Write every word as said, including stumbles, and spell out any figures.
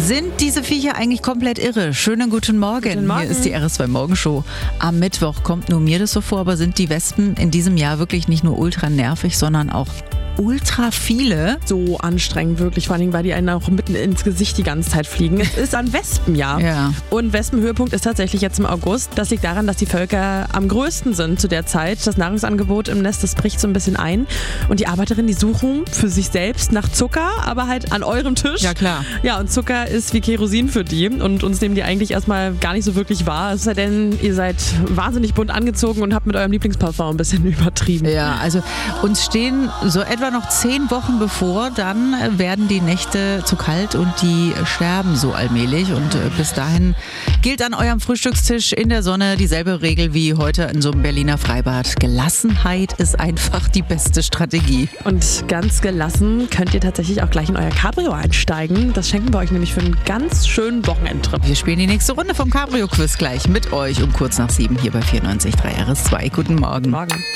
Sind diese Viecher eigentlich komplett irre? Schönen guten Morgen. Guten Morgen. Hier ist die R S zwei Morgenshow. Am Mittwoch kommt nur mir das so vor, aber sind die Wespen in diesem Jahr wirklich nicht nur ultra nervig, sondern auch ultra viele? So anstrengend, wirklich. Vor allem, weil die einen auch mitten ins Gesicht die ganze Zeit fliegen. Es ist ein Wespenjahr. Ja. Und Wespenhöhepunkt ist tatsächlich jetzt im August. Das liegt daran, dass die Völker am größten sind zu der Zeit. Das Nahrungsangebot im Nest, das bricht so ein bisschen ein. Und die Arbeiterinnen, die suchen für sich selbst nach Zucker, aber halt an eurem Tisch. Ja, klar. Ja, und Zucker ist wie Kerosin für die. Und uns nehmen die eigentlich erstmal gar nicht so wirklich wahr. Es sei denn, ihr seid wahnsinnig bunt angezogen und habt mit eurem Lieblingsparfum ein bisschen übertrieben. Ja, also uns stehen so etwa noch zehn Wochen bevor, dann werden die Nächte zu kalt und die sterben so allmählich. Und äh, bis dahin gilt an eurem Frühstückstisch in der Sonne dieselbe Regel wie heute in so einem Berliner Freibad. Gelassenheit ist einfach die beste Strategie. Und ganz gelassen könnt ihr tatsächlich auch gleich in euer Cabrio einsteigen. Das schenken wir euch nämlich für einen ganz schönen Wochenendtrip. Wir spielen die nächste Runde vom Cabrio-Quiz gleich mit euch um kurz nach sieben hier bei vierundneunzig Komma drei R S zwei. Guten Morgen. Morgen.